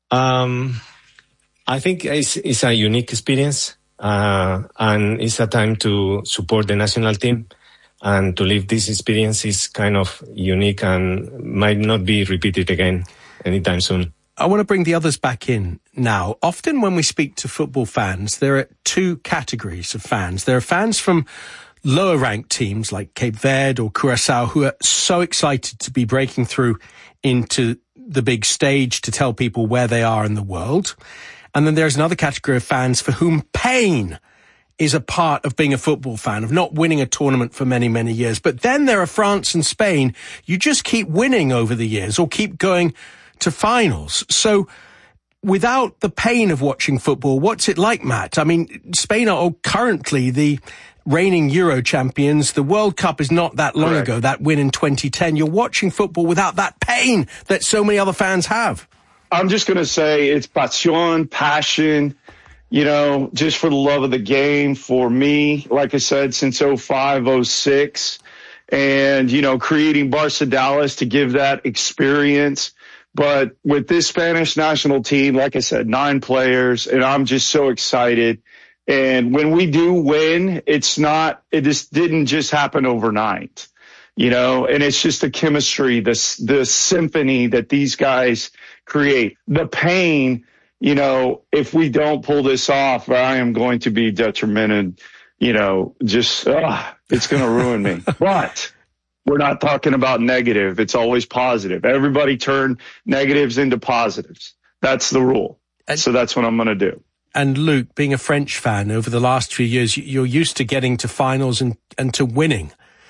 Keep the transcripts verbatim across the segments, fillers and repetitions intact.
Um, I think it's, it's a unique experience, uh, and it's a time to support the national team, and to live this experience is kind of unique and might not be repeated again anytime soon. I want to bring the others back in now. Often when we speak to football fans, there are two categories of fans. There are fans from lower ranked teams like Cape Verde or Curacao who are so excited to be breaking through into the big stage to tell people where they are in the world. And then there's another category of fans for whom pain is a part of being a football fan, of not winning a tournament for many, many years. But then there are France and Spain. You just keep winning over the years or keep going to finals. So without the pain of watching football, what's it like, Matt? I mean, Spain are currently the reigning Euro champions. The World Cup is not that long Correct. ago, that win in twenty ten. You're watching football without that pain that so many other fans have. I'm just going to say it's passion, passion, you know, just for the love of the game. For me, like I said, since oh five, oh six, and, you know, creating Barca Dallas to give that experience. But with this Spanish national team, like I said, nine players, and I'm just so excited. And when we do win, it's not, it just didn't just happen overnight, you know, and it's just the chemistry, the, the symphony that these guys create. The pain, you know, if we don't pull this off, I am going to be detrimented, you know, just, uh, it's going to ruin me. But we're not talking about negative. It's always positive. Everybody turn negatives into positives. That's the rule. And, so that's what I'm going to do. And Luke, being a French fan over the last few years, you're used to getting to finals and, and to winning.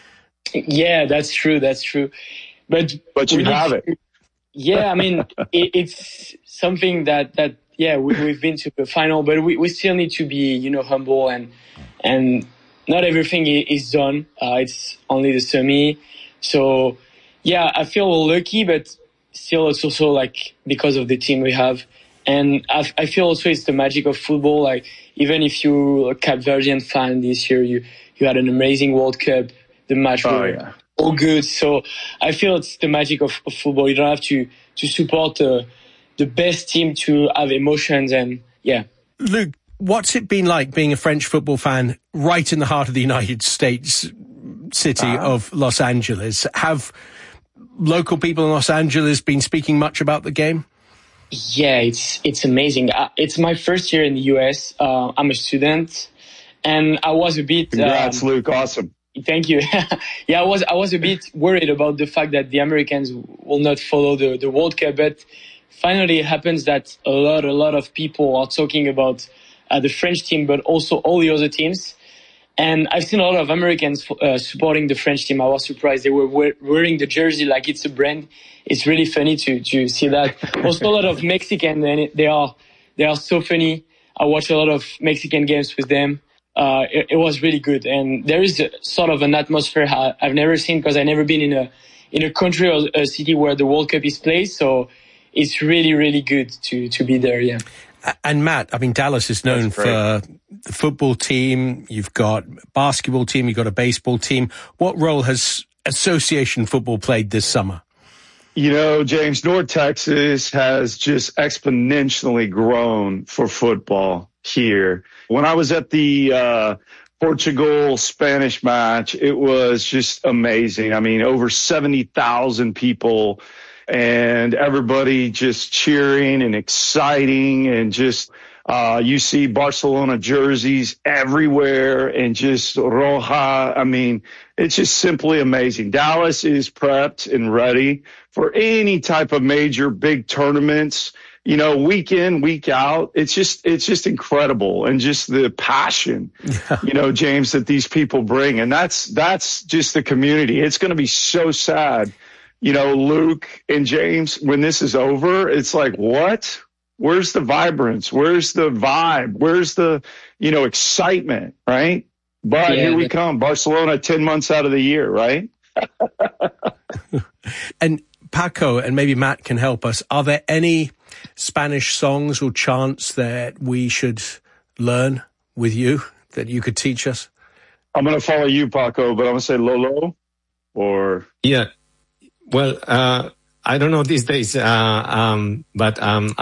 Yeah, that's true. That's true. But, but you have it. Yeah, I mean, it, it's something that, that yeah, we, we've been to the final, but we, we still need to be, you know, humble, and and not everything is done. Uh, it's only the semi. So, yeah, I feel lucky, but still it's also like because of the team we have. And I, I feel also it's the magic of football. Like, even if you're a Cape Verdean fan this year, you, you had an amazing World Cup. The match oh, were yeah. all good. So I feel it's the magic of, of football. You don't have to, to support uh, the best team to have emotions, and yeah. Luke, what's it been like being a French football fan right in the heart of the United States city uh-huh. of Los Angeles? Have local people in Los Angeles been speaking much about the game? Yeah, it's it's amazing. Uh, it's my first year in the U S. Uh, I'm a student, and I was a bit. Congrats, um, Luke! Awesome. Thank you. yeah, I was I was a bit worried about the fact that the Americans will not follow the, the World Cup, but finally it happens that a lot a lot of people are talking about uh, the French team, but also all the other teams. And I've seen a lot of Americans uh, supporting the French team. I was surprised they were wearing the jersey like it's a brand. It's really funny to to see that. Also, a lot of Mexican, and they are they are so funny. I watch a lot of Mexican games with them. Uh, it, it was really good, and there is a, sort of an atmosphere I, I've never seen, because I've never been in a in a country or a city where the World Cup is played. So it's really really good to to be there. Yeah. And Matt, I mean, Dallas is known for the football team. You've got a basketball team. You've got a baseball team. What role has association football played this summer? You know, James, North Texas has just exponentially grown for football here. When I was at the uh, Portugal-Spanish match, it was just amazing. I mean, over seventy thousand people, and everybody just cheering and exciting, and just uh, you see Barcelona jerseys everywhere, and just Roja. I mean, it's just simply amazing. Dallas is prepped and ready for any type of major big tournaments, you know, week in, week out. It's just, it's just incredible. And just the passion, yeah. you know, James, that these people bring. And that's, that's just the community. It's going to be so sad. You know, Luke and James, when this is over, it's like, what? Where's the vibrance? Where's the vibe? Where's the, you know, excitement, right? But yeah, here we come, Barcelona, ten months out of the year, right? And Paco, and maybe Matt can help us, are there any Spanish songs or chants that we should learn with you, that you could teach us? I'm going to follow you, Paco, but I'm going to say Lolo or... Yeah. Well, uh, I don't know these days, uh, um, but um,